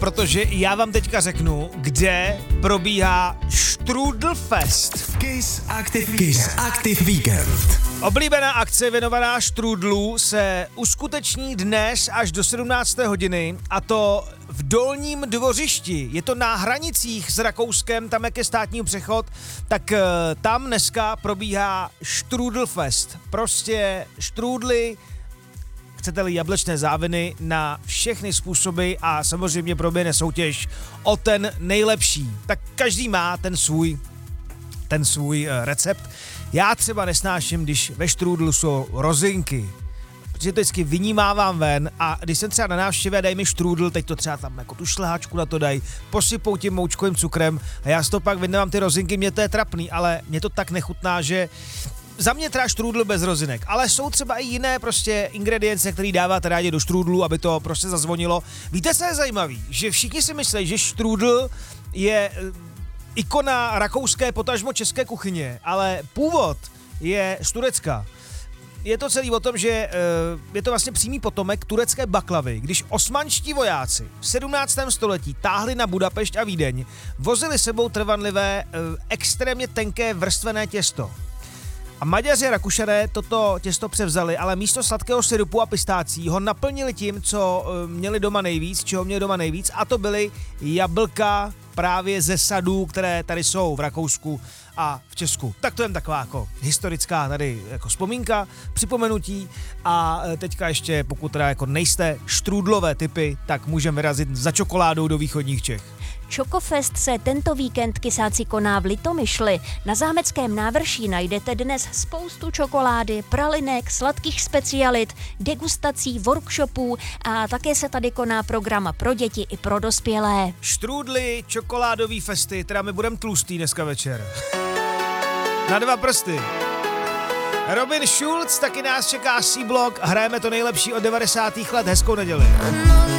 protože já vám teďka řeknu, kde probíhá Strudelfest. Kiss Active Weekend. Oblíbená akce věnovaná štrůdlu se uskuteční dnes až do 17. hodiny, a to v Dolním Dvořišti. Je to na hranicích s Rakouskem, tam jak je státní přechod, tak tam dneska probíhá Strudelfest. Prostě štrůdly, chcete-li jablečné záviny na všechny způsoby a samozřejmě proběhne soutěž o ten nejlepší. Tak každý má ten svůj recept. Já třeba nesnáším, když ve štrůdlu jsou rozinky, protože to vždycky vynímávám ven, a když jsem třeba na návštěvě, daj mi štrůdl, teď to třeba tam jako tu šlehačku na to dají, posypou tím moučkovým cukrem a já z toho pak vyndávám ty rozinky, mě to je trapný, ale mě to tak nechutná, že za mě třeba štrůdl bez rozinek, ale jsou třeba i jiné prostě ingredience, které dáváte rádi do štrůdlu, aby to prostě zazvonilo. Víte, co je zajímavý? Že všichni si myslí, že štrůdl je ikona rakouské, potažmo české kuchyně, ale původ je z Turecka. Je to celý o tom, že je to vlastně přímý potomek turecké baklavy, když osmanští vojáci v 17. století táhli na Budapešť a Vídeň, vozili sebou trvanlivé, extrémně tenké vrstvené těsto. A Maďaři a Rakušané toto těsto převzali, ale místo sladkého syrupu a pistácí ho naplnili tím, co měli doma nejvíc, čeho měli doma nejvíc, a to byly jablka právě ze sadů, které tady jsou v Rakousku a v Česku. Tak to je taková jako historická tady jako vzpomínka, připomenutí, a teďka ještě, pokud teda jako nejste štrůdlové typy, tak můžeme vyrazit za čokoládou do východních Čech. Čokofest se tento víkend kysáci koná v Litomyšli. Na Zámeckém návrší najdete dnes spoustu čokolády, pralinek, sladkých specialit, degustací, workshopů a také se tady koná program pro děti i pro dospělé. Štrůdly, čokoládový festy, teda my budeme tlustý dneska večer. Na 2 prsty. Robin Schulz, taky nás čeká C-Block, hrajeme to nejlepší od 90. let, hezkou neděli.